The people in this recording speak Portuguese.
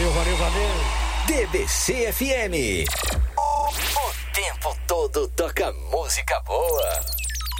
valeu. DBC FM. O tempo todo toca música boa.